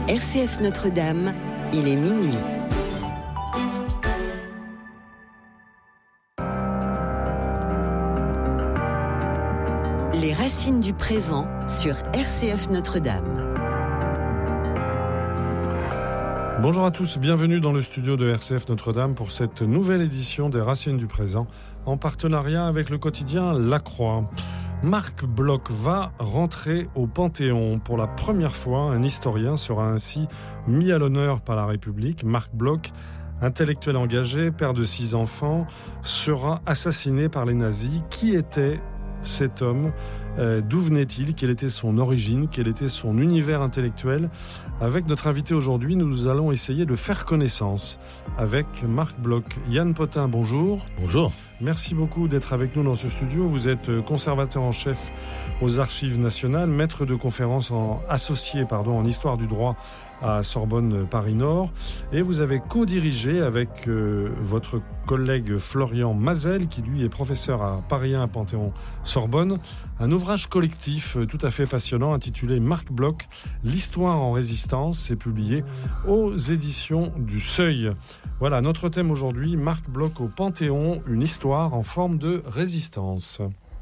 RCF Notre-Dame, il est minuit. Les racines du présent sur RCF Notre-Dame. Bonjour à tous, bienvenue dans le studio de RCF Notre-Dame pour cette nouvelle édition des Racines du présent en partenariat avec le quotidien La Croix. Marc Bloch va rentrer au Panthéon. Pour la première fois, un historien sera ainsi mis à l'honneur par la République. Marc Bloch, intellectuel engagé, père de 6 enfants, sera assassiné par les nazis. Qui était cet homme ? D'où venait-il ? Quelle était son origine ? Quel était son univers intellectuel ? Avec notre invité aujourd'hui, nous allons essayer de faire connaissance avec Marc Bloch. Yann Potin, bonjour. Bonjour. Merci beaucoup d'être avec nous dans ce studio. Vous êtes conservateur en chef aux Archives nationales, maître de conférences associé en histoire du droit à Sorbonne Paris-Nord, et vous avez co-dirigé avec votre collègue Florian Mazel, qui lui est professeur à Paris 1 à Panthéon-Sorbonne, un ouvrage collectif tout à fait passionnant intitulé Marc Bloch, l'histoire en résistance. C'est publié aux éditions du Seuil. Voilà, notre thème aujourd'hui, Marc Bloch au Panthéon, une histoire en forme de résistance.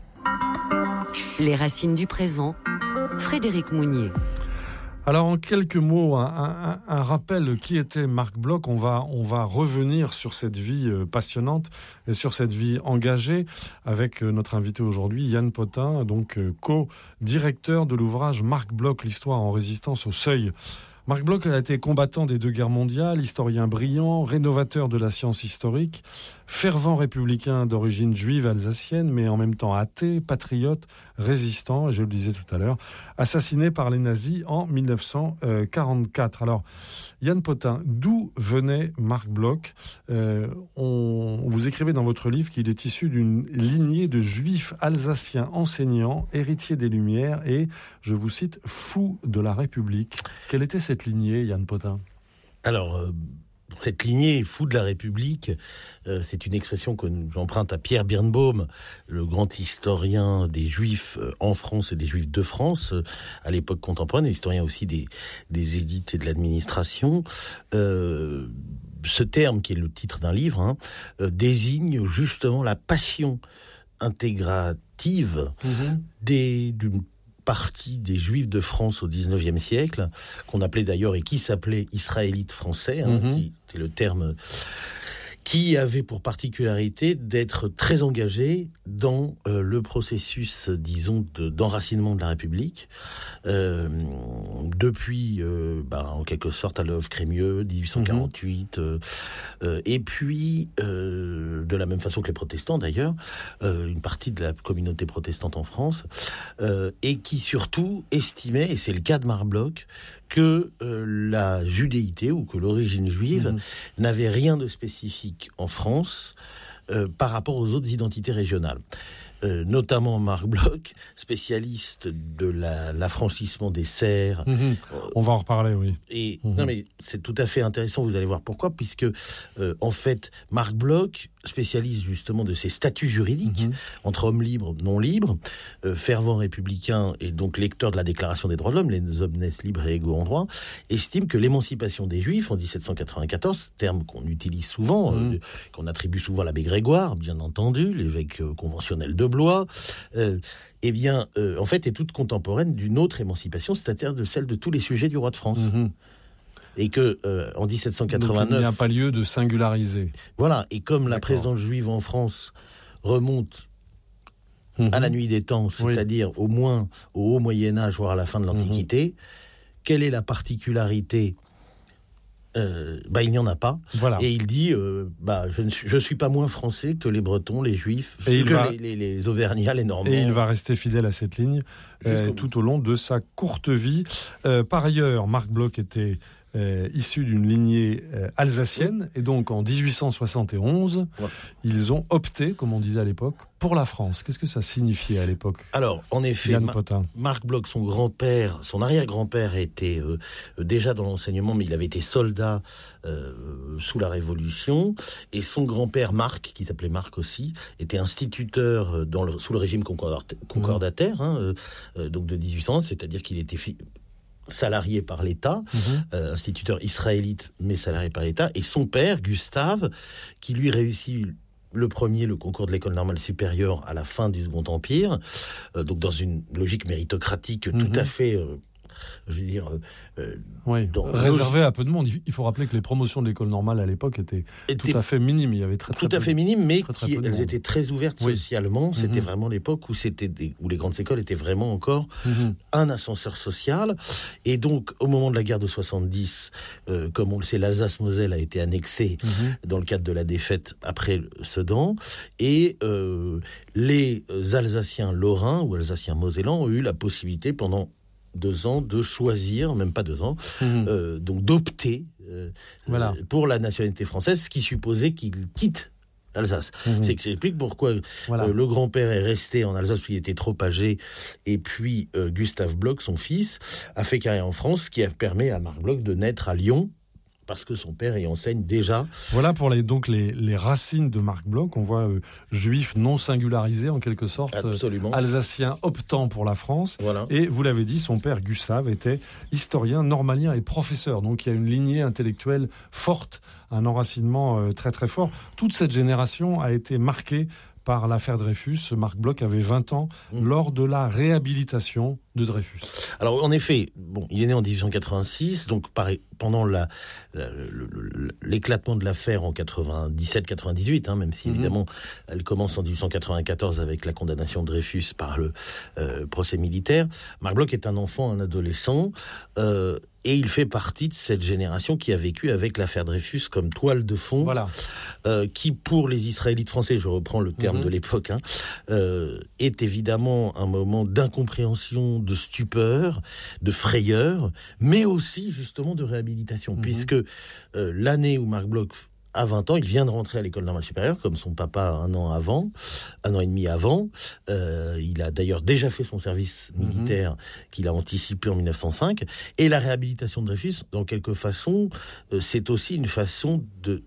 Les racines du présent, Frédéric Mounier. Alors en quelques mots, un rappel, qui était Marc Bloch. On va revenir sur cette vie passionnante et sur cette vie engagée avec notre invité aujourd'hui, Yann Potin, donc co-directeur de l'ouvrage Marc Bloch, l'histoire en résistance au Seuil. Marc Bloch a été combattant des 2 guerres mondiales, historien brillant, rénovateur de la science historique, fervent républicain d'origine juive alsacienne, mais en même temps athée, patriote, résistant, et je le disais tout à l'heure, assassiné par les nazis en 1944. Alors, Yann Potin, d'où venait Marc Bloch ? Vous écrivez dans votre livre qu'il est issu d'une lignée de juifs alsaciens enseignants, héritiers des Lumières et, je vous cite, fous de la République. Quelle était cette lignée, Yann Potin ? Alors, cette lignée fou de la République, c'est une expression que j'emprunte à Pierre Birnbaum, le grand historien des Juifs en France et des Juifs de France, à l'époque contemporaine, historien aussi des élites et de l'administration. Ce terme, qui est le titre d'un livre, désigne justement la passion intégrative d'une partie des Juifs de France au XIXe siècle, qu'on appelait d'ailleurs et qui s'appelait israélites français, qui était le terme, qui avait pour particularité d'être très engagé dans le processus, disons, d'enracinement de la République, depuis, en quelque sorte, Adolphe Crémieux, 1848, et puis, de la même façon que les protestants d'ailleurs, une partie de la communauté protestante en France, et qui surtout estimait, et c'est le cas de Marc Bloch, que la judéité ou que l'origine juive n'avait rien de spécifique en France par rapport aux autres identités régionales. Notamment Marc Bloch, spécialiste de l'affranchissement des serfs. On va en reparler, oui. Et non, mais c'est tout à fait intéressant, vous allez voir pourquoi, puisque en fait, Marc Bloch, spécialiste justement de ces statuts juridiques entre hommes libres, non libres, fervent républicain et donc lecteur de la Déclaration des droits de l'homme, les hommes libres et égaux en droit, estime que l'émancipation des Juifs en 1794, terme qu'on utilise souvent, qu'on attribue souvent à l'abbé Grégoire, bien entendu, l'évêque conventionnel de Blois, en fait, est toute contemporaine d'une autre émancipation, c'est-à-dire de celle de tous les sujets du roi de France. Et que en 1789, donc, il n'y a pas lieu de singulariser. Voilà. Et comme la présence juive en France remonte à la nuit des temps, c'est-à-dire au moins au haut Moyen Âge, voire à la fin de l'Antiquité, quelle est la particularité ? Il n'y en a pas. Voilà. Et il dit je suis pas moins français que les Bretons, les Juifs, les Auvergnats, les Normands. Et il va rester fidèle à cette ligne tout au long de sa courte vie. Par ailleurs, Marc Bloch était issu d'une lignée alsacienne, et donc en 1871, ils ont opté, comme on disait à l'époque, pour la France. Qu'est-ce que ça signifiait à l'époque ? Alors, en effet, Marc Bloch, son grand-père, son arrière-grand-père était déjà dans l'enseignement, mais il avait été soldat sous la Révolution, et son grand-père Marc, qui s'appelait Marc aussi, était instituteur sous le régime concordataire, donc de 1811, c'est-à-dire qu'il était salarié par l'État, instituteur israélite, mais salarié par l'État, et son père, Gustave, qui lui réussit le concours de l'école normale supérieure à la fin du Second Empire, donc dans une logique méritocratique tout à fait... je veux dire, réservé à peu de monde. Il faut rappeler que les promotions de l'école normale à l'époque étaient tout à fait minimes. Il y avait très à fait minimes, mais elles étaient très ouvertes socialement. C'était vraiment l'époque où les grandes écoles étaient vraiment encore un ascenseur social. Et donc, au moment de la guerre de 70, comme on le sait, l'Alsace-Moselle a été annexée dans le cadre de la défaite après Sedan. Et les Alsaciens lorrains ou Alsaciens-Mosellans ont eu la possibilité pendant 2 ans de choisir, même pas 2 ans, donc d'opter pour la nationalité française, ce qui supposait qu'ils quittent l'Alsace. C'est que ça explique pourquoi le grand-père est resté en Alsace, parce qu'il était trop âgé, et puis Gustave Bloch, son fils, a fait carrière en France, ce qui a permis à Marc Bloch de naître à Lyon, parce que son père y enseigne déjà. Voilà pour les racines de Marc Bloch. On voit juif non singularisé en quelque sorte, alsacien optant pour la France. Voilà. Et vous l'avez dit, son père Gustave était historien, normalien et professeur. Donc il y a une lignée intellectuelle forte, un enracinement très très fort. Toute cette génération a été marquée par l'affaire Dreyfus. Marc Bloch avait 20 ans lors de la réhabilitation de Dreyfus. Alors en effet, il est né en 1886, donc pendant l'éclatement de l'affaire en 97-98, même si évidemment elle commence en 1894 avec la condamnation de Dreyfus par le procès militaire. Marc Bloch est un enfant, un adolescent, et il fait partie de cette génération qui a vécu avec l'affaire Dreyfus comme toile de fond, qui pour les Israélites français, je reprends le terme de l'époque, est évidemment un moment d'incompréhension, de stupeur, de frayeur, mais aussi justement de réhabilitation, puisque l'année où Marc Bloch a 20 ans, il vient de rentrer à l'école normale supérieure, comme son papa un an et demi avant. Il a d'ailleurs déjà fait son service militaire qu'il a anticipé en 1905. Et la réhabilitation de Dreyfus, dans quelque façon, c'est aussi une façon de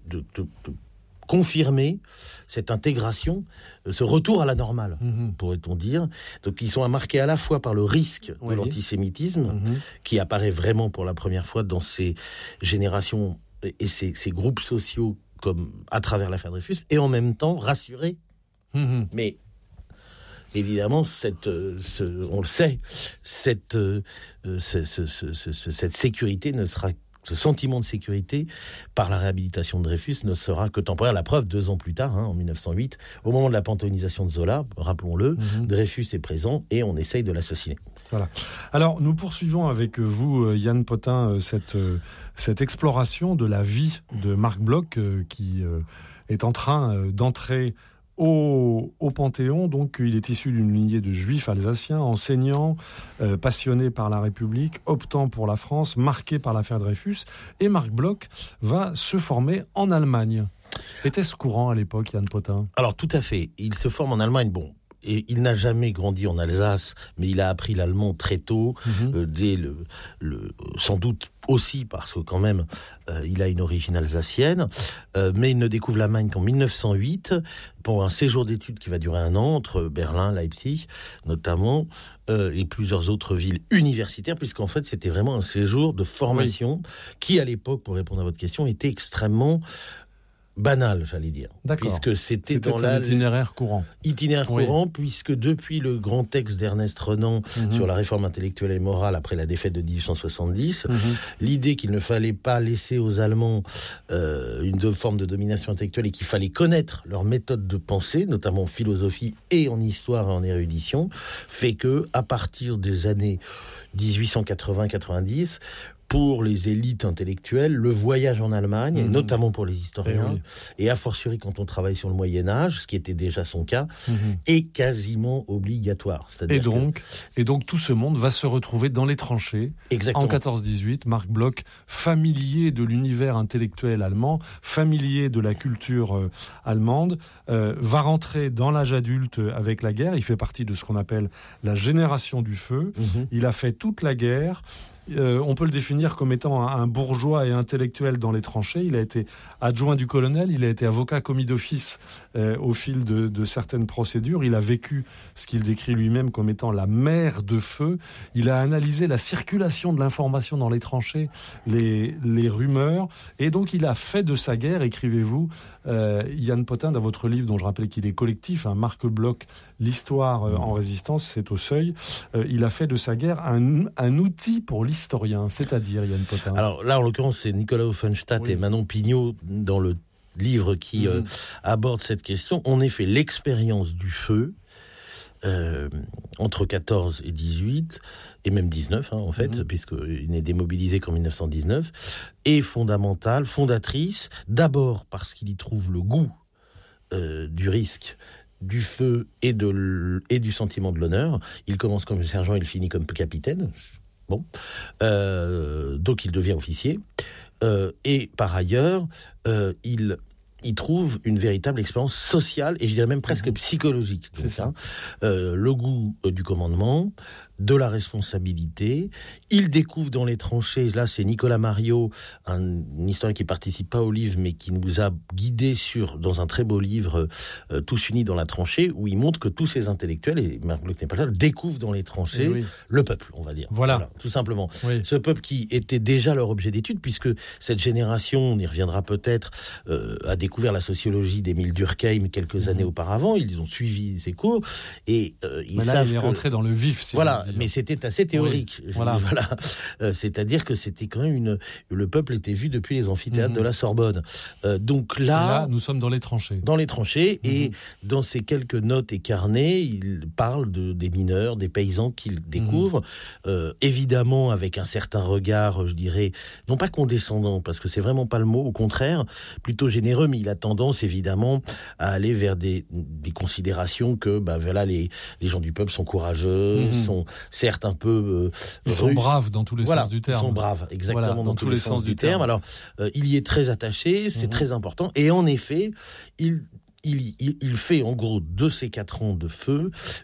confirmer cette intégration, ce retour à la normale, pourrait-on dire. Donc ils sont marqués à la fois par le risque de l'antisémitisme, qui apparaît vraiment pour la première fois dans ces générations et ces groupes sociaux comme à travers l'affaire Dreyfus, et en même temps rassurés. Mais évidemment, on le sait, cette sécurité ne sera, ce sentiment de sécurité par la réhabilitation de Dreyfus ne sera que temporaire. La preuve, 2 ans plus tard, en 1908, au moment de la panthéonisation de Zola, rappelons-le, Dreyfus est présent et on essaye de l'assassiner. Voilà. Alors, nous poursuivons avec vous, Yann Potin, cette exploration de la vie de Marc Bloch qui est en train d'entrer au Panthéon. Donc, il est issu d'une lignée de juifs alsaciens, enseignants, passionnés par la République, optant pour la France, marqués par l'affaire Dreyfus. Et Marc Bloch va se former en Allemagne. Était-ce courant à l'époque, Yann Potin ? Alors, tout à fait. Il se forme en Allemagne. Et il n'a jamais grandi en Alsace, mais il a appris l'allemand très tôt, dès sans doute aussi parce que quand même il a une origine alsacienne, mais il ne découvre l'Allemagne qu'en 1908 pour un séjour d'études qui va durer 1 an entre Berlin, Leipzig notamment, et plusieurs autres villes universitaires, puisqu'en fait c'était vraiment un séjour de formation qui à l'époque, pour répondre à votre question, était extrêmement banal, j'allais dire. D'accord. Puisque c'était dans l'itinéraire courant. Courant, puisque depuis le grand texte d'Ernest Renan sur la réforme intellectuelle et morale après la défaite de 1870, l'idée qu'il ne fallait pas laisser aux Allemands une forme de domination intellectuelle et qu'il fallait connaître leur méthode de pensée, notamment en philosophie et en histoire et en érudition, fait que à partir des années 1880-90, pour les élites intellectuelles, le voyage en Allemagne, et notamment pour les historiens, et a fortiori quand on travaille sur le Moyen-Âge, ce qui était déjà son cas, est quasiment obligatoire. Et donc tout ce monde va se retrouver dans les tranchées. Exactement. En 14-18, Marc Bloch, familier de l'univers intellectuel allemand, familier de la culture allemande, va rentrer dans l'âge adulte avec la guerre. Il fait partie de ce qu'on appelle la génération du feu. Il a fait toute la guerre. On peut le définir comme étant un bourgeois et intellectuel dans les tranchées. Il a été adjoint du colonel, il a été avocat commis d'office au fil de certaines procédures. Il a vécu ce qu'il décrit lui-même comme étant la mer de feu. Il a analysé la circulation de l'information dans les tranchées, les rumeurs, et donc il a fait de sa guerre, écrivez-vous, Yann Potin, dans votre livre dont je rappelle qu'il est collectif, Marc Bloch, l'histoire en résistance, c'est au Seuil, il a fait de sa guerre un outil pour l'historien, c'est-à-dire Yann Potin. Alors là, en l'occurrence, c'est Nicolas Offenstadt et Manon Pignot dans le livre qui aborde cette question. En effet, l'expérience du feu, entre 14 et 18, et même 19 en fait, puisqu'il n'est démobilisé qu'en 1919, est fondamentale, fondatrice, d'abord parce qu'il y trouve le goût du risque, du feu et du sentiment de l'honneur. Il commence comme sergent, il finit comme capitaine. Bon, donc il devient officier. Et par ailleurs, il trouve une véritable expérience sociale et je dirais même presque psychologique. C'est ça. Le goût du commandement, de la responsabilité. Il découvre dans les tranchées, là c'est Nicolas Mariot, un historien qui participe pas au livre mais qui nous a guidés dans un très beau livre, Tous unis dans la tranchée, où il montre que tous ces intellectuels, et Marc Bloch n'est pas là, découvrent dans les tranchées le peuple, on va dire. Voilà, tout simplement. Oui. Ce peuple qui était déjà leur objet d'étude, puisque cette génération, on y reviendra peut-être, a découvert la sociologie d'Émile Durkheim quelques années auparavant. Ils ont suivi ses cours et ils savent il est rentré dans le vif. Si voilà, mais c'était assez théorique. Oui, voilà. C'est-à-dire que c'était quand même le peuple était vu depuis les amphithéâtres de la Sorbonne. Donc là, nous sommes dans les tranchées. Dans les tranchées, et dans ces quelques notes et carnets, il parle des mineurs, des paysans qu'il découvre, évidemment avec un certain regard, je dirais, non pas condescendant, parce que c'est vraiment pas le mot, au contraire, plutôt généreux, mais il a tendance évidemment à aller vers des considérations que voilà, les gens du peuple sont courageux, sont certes un peu ils sont braves dans tous les sens du terme. Ils sont braves, exactement, dans tous les sens du terme. Alors, il y est très attaché, c'est très important. Et en effet, il fait en gros de ces 4 ans de feu